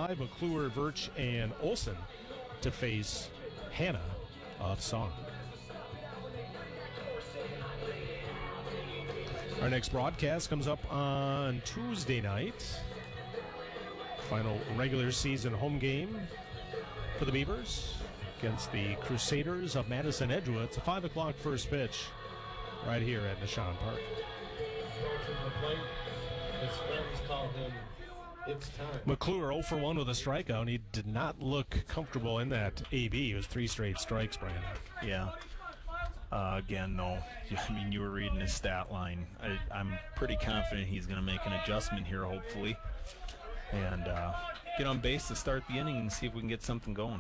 5, McClure, Virch, and Olson to face Hannah of Song. Our next broadcast comes up on Tuesday night. Final regular season home game for the Beavers against the Crusaders of Madison Edgewood. It's a 5 o'clock first pitch right here at Nishan Park. His friends call him It's Time. McClure 0 for 1 with a strikeout, and he did not look comfortable in that AB. It was 3 straight strikes, Brandon. Yeah. Again, though, I mean, you were reading his stat line. I'm pretty confident he's going to make an adjustment here, hopefully, and get on base to start the inning and see if we can get something going.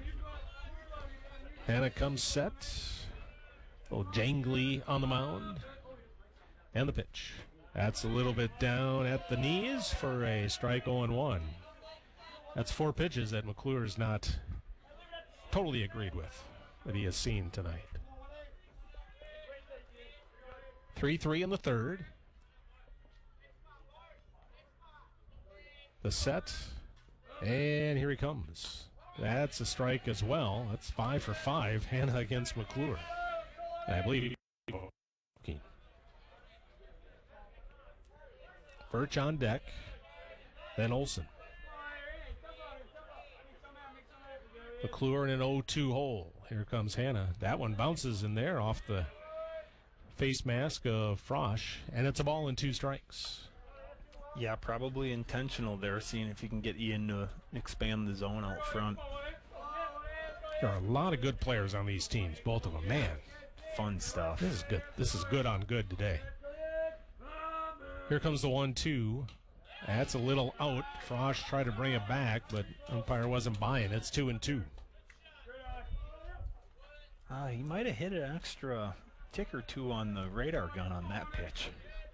Hannah comes set. A little jangly on the mound. And the pitch. That's a little bit down at the knees for a strike 0-1. That's 4 pitches that McClure's not totally agreed with that he has seen tonight. 3-3 in the third. The set. And here he comes. That's a strike as well. That's 5 for 5. Hannah against McClure. And I believe Birch on deck. Then Olson. McClure in an 0-2 hole. Here comes Hannah. That one bounces in there off the face mask of Frosch. And it's a ball and 2 strikes. Yeah, probably intentional there, seeing if you can get Ian to expand the zone out front. There are a lot of good players on these teams, both of them. Man, fun stuff. This is good. This is good on good today. Here comes the 1-2. That's a little out. Frosch tried to bring it back, but umpire wasn't buying. It's 2-2. He might have hit an extra tick or 2 on the radar gun on that pitch.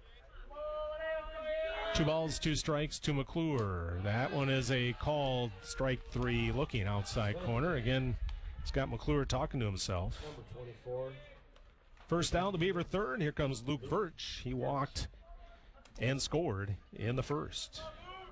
2 balls, 2 strikes to McClure. That one is a called strike 3 looking outside corner. Again, it's got McClure talking to himself. Number 24. First down, the Beaver third. Here comes Luke Virch. He walked and scored in the first.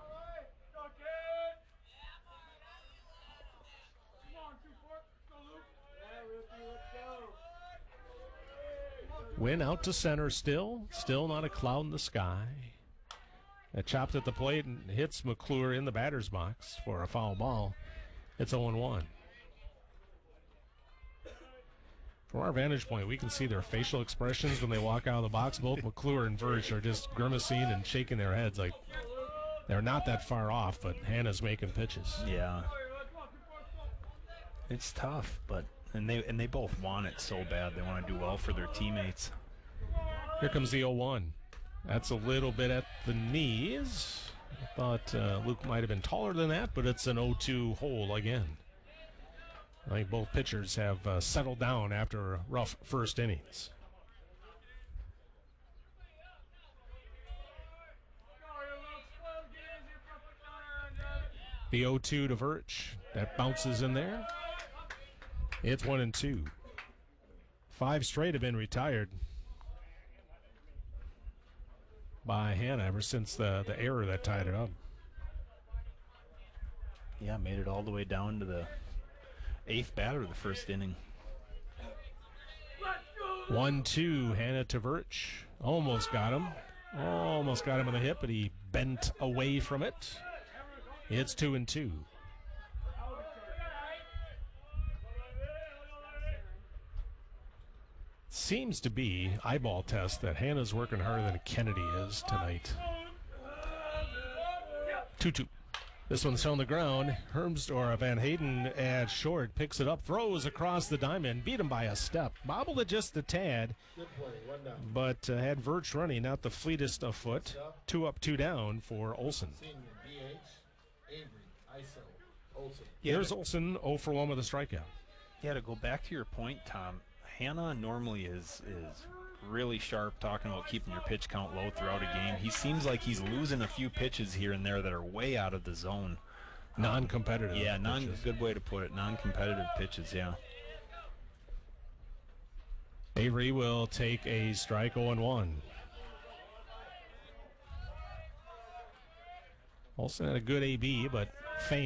Win out to center still. Still not a cloud in the sky. It chopped at the plate and hits McClure in the batter's box for a foul ball. It's 0-1. From our vantage point, we can see their facial expressions when they walk out of the box. Both McClure and Virch are just grimacing and shaking their heads like they're not that far off, but Hannah's making pitches. Yeah. It's tough, but and they both want it so bad. They want to do well for their teammates. Here comes the 0-1. That's a little bit at the knees. I thought Luke might have been taller than that, but it's an 0-2 hole again. I think both pitchers have settled down after rough first innings. The 0-2 to Virch. That bounces in there. It's 1-2. 5 straight have been retired by Hannah ever since the error that tied it up. Yeah, made it all the way down to the 8th batter of the first inning. 1-2, Hannah to Virch. Almost got him. Almost got him on the hip, but he bent away from it. It's 2-2. Seems to be eyeball test that Hannah's working harder than Kennedy is tonight. 2-2. This one's on the ground. Van Hayden at short picks it up, throws across the diamond, beat him by a step, bobbled it just a tad. Good play, 1-0. But had Virch running, not the fleetest of foot. 2 up, 2 down for Olson. Senior, BH, Avery, ISO, Olson. Here's Olson, 0 for 1 with a strikeout. Yeah, to go back to your point, Tom, Hannah normally is really sharp talking about keeping your pitch count low throughout a game. He seems like he's losing a few pitches here and there that are way out of the zone. Non-competitive. Yeah, pitches. Good way to put it. Non-competitive pitches, yeah. Avery will take a strike 0-1. Olson had a good AB, but Fain